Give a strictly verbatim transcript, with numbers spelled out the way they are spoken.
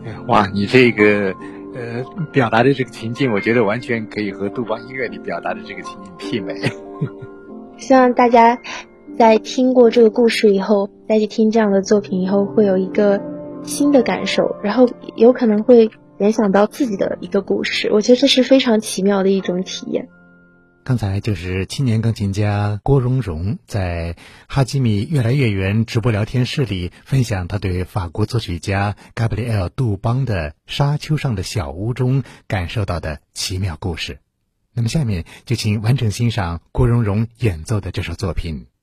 哇，你这个呃表达的这个情境，我觉得完全可以和杜邦音乐里表达的这个情境媲美。 希望大家在听过这个故事以后，再去听这样的作品以后，会有一个新的感受，然后有可能会联想到自己的一个故事。我觉得这是非常奇妙的一种体验。 刚才就是青年钢琴家郭荣荣在哈基米越来越远直播聊天室里分享他对法国作曲家加布里埃尔·杜邦的《沙丘上的小屋》中感受到的奇妙故事。那么下面就请完整欣赏郭荣荣演奏的这首作品。